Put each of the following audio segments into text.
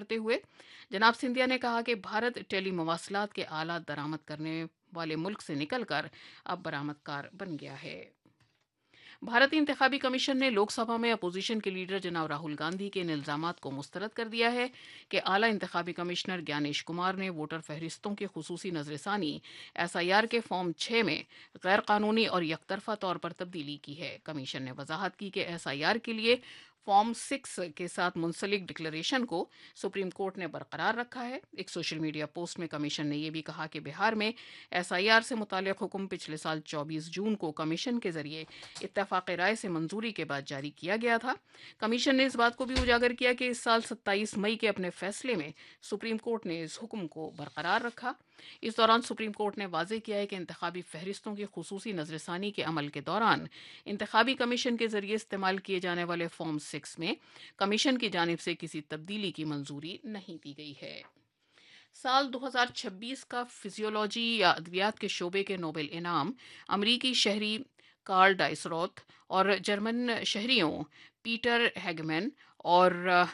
کرتے ہوئے جناب سندھیا نے کہا کہ بھارت ٹیلی مواصلات کے آلات درآمد کرنے والے ملک سے نکل کر اب برآمد کار بن گیا ہے۔ بھارتی انتخابی کمیشن نے لوک سبھا میں اپوزیشن کے لیڈر جناب راہل گاندھی کے ان الزامات کو مسترد کر دیا ہے کہ اعلیٰ انتخابی کمشنر گیانیش کمار نے ووٹر فہرستوں کی خصوصی نظر ثانی SIR کے فارم 6 میں غیر قانونی اور یک طرفہ طور پر تبدیلی کی ہے۔ کمیشن نے وضاحت کی کہ SIR کے لیے فارم 6 کے ساتھ منسلک ڈکلریشن کو سپریم کورٹ نے برقرار رکھا ہے۔ ایک سوشل میڈیا پوسٹ میں کمیشن نے یہ بھی کہا کہ بہار میں SIR سے متعلق حکم پچھلے سال 24 جون کو کمیشن کے ذریعے اتفاق رائے سے منظوری کے بعد جاری کیا گیا تھا۔ کمیشن نے اس بات کو بھی اجاگر کیا کہ اس سال 27 مئی کے اپنے فیصلے میں سپریم کورٹ نے اس حکم کو برقرار رکھا۔ اس دوران سپریم کورٹ نے واضح کیا ہے کہ انتخابی فہرستوں کی خصوصی نظر ثانی کے عمل کے دوران انتخابی کمیشن کے ذریعے استعمال کیے جانے والے فارم 6 میں کمیشن کی جانب سے کسی تبدیلی کی منظوری نہیں دی گئی ہے۔ سال 2026 کا فزیولوجی یا ادویات کے شعبے کے نوبل انعام امریکی شہری کارل ڈائسروت اور جرمن شہریوں پیٹر ہیگمین اور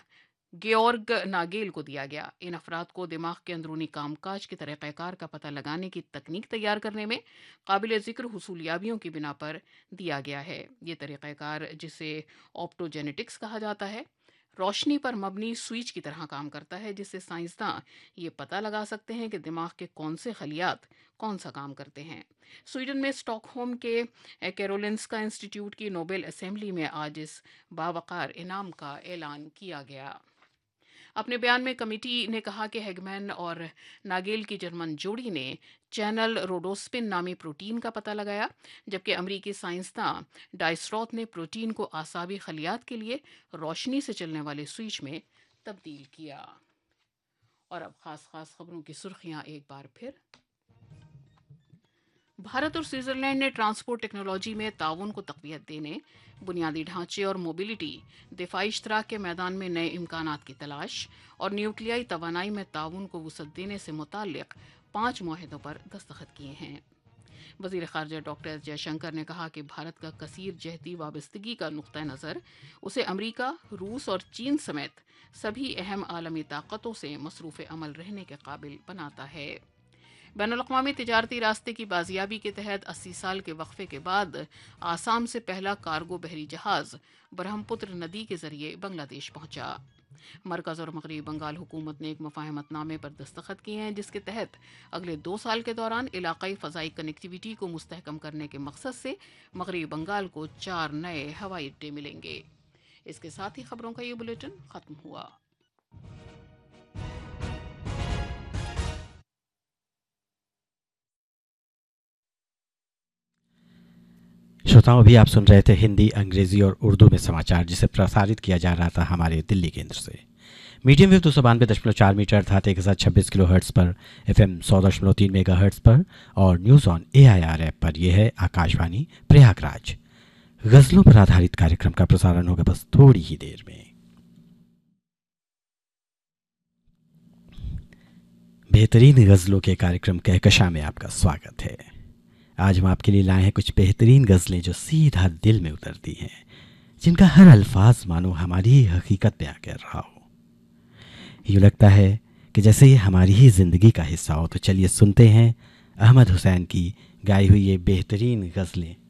گیورگ ناگیل کو دیا گیا۔ ان افراد کو دماغ کے اندرونی کام کاج کے طریقہ کار کا پتہ لگانے کی تکنیک تیار کرنے میں قابل ذکر حصولیابیوں کی بنا پر دیا گیا ہے۔ یہ طریقہ کار، جسے آپٹوجینیٹکس کہا جاتا ہے، روشنی پر مبنی سوئچ کی طرح کام کرتا ہے، جس سے سائنسداں یہ پتہ لگا سکتے ہیں کہ دماغ کے کون سے خلیات کون سا کام کرتے ہیں۔ سویڈن میں اسٹاک ہوم کے کیرولنسکا انسٹی ٹیوٹ کی نوبل اسمبلی میں آج اس باوقار انعام کا اعلان کیا گیا۔ اپنے بیان میں کمیٹی نے کہا کہ ہیگمین اور ناگیل کی جرمن جوڑی نے چینل روڈوسپن نامی پروٹین کا پتہ لگایا، جبکہ امریکی سائنسداں ڈائسروت نے پروٹین کو اعصابی خلیات کے لیے روشنی سے چلنے والے سوئچ میں تبدیل کیا۔ اور اب خاص خبروں کی سرخیاں ایک بار پھر۔ بھارت اور سوئٹزرلینڈ نے ٹرانسپورٹ ٹیکنالوجی میں تعاون کو تقویت دینے، بنیادی ڈھانچے اور موبلٹی، دفاعی اشتراک کے میدان میں نئے امکانات کی تلاش اور نیوکلیائی توانائی میں تعاون کو وسعت دینے سے متعلق 5 معاہدوں پر دستخط کیے ہیں۔ وزیر خارجہ ڈاکٹر جے شنکر نے کہا کہ بھارت کا کثیر جہتی وابستگی کا نقطہ نظر اسے امریکہ، روس اور چین سمیت سبھی اہم عالمی طاقتوں سے مصروف عمل رہنے کے قابل بناتا ہے۔ بین الاقوامی تجارتی راستے کی بازیابی کے تحت 80 سال کے وقفے کے بعد آسام سے پہلا کارگو بحری جہاز برہم پتر ندی کے ذریعے بنگلہ دیش پہنچا۔ مرکز اور مغربی بنگال حکومت نے ایک مفاہمت نامے پر دستخط کیے ہیں، جس کے تحت اگلے 2 سال کے دوران علاقائی فضائی کنیکٹیویٹی کو مستحکم کرنے کے مقصد سے مغربی بنگال کو 4 نئے ہوائی اڈے ملیں گے۔ اس کے ساتھ ہی خبروں کا یہ بلیٹن ختم ہوا۔ श्रोताओं, अभी आप सुन रहे थे हिंदी, अंग्रेजी और उर्दू में समाचार, जिसे प्रसारित किया जा रहा था हमारे दिल्ली केंद्र से। मीडियम वेव 292.4 मीटर अर्थात 1026 किलो हर्ट्स पर, FM 100.3 मेगा हर्ट्स पर और न्यूज़ ऑन AIR ऐप पर। यह है आकाशवाणी प्रयागराज। गज़लों पर आधारित कार्यक्रम का प्रसारण होगा बस थोड़ी ही देर में। बेहतरीन गज़लों के कार्यक्रम कहकशां में आपका स्वागत है। आज हम आपके लिए लाए हैं कुछ बेहतरीन गज़लें जो सीधा दिल में उतरती हैं, जिनका हर अल्फाज मानो हमारी ही हकीकत बयां कर रहा हो। यूँ लगता है कि जैसे ये हमारी ही ज़िंदगी का हिस्सा हो। तो चलिए सुनते हैं अहमद हुसैन की गाई हुई ये बेहतरीन गज़लें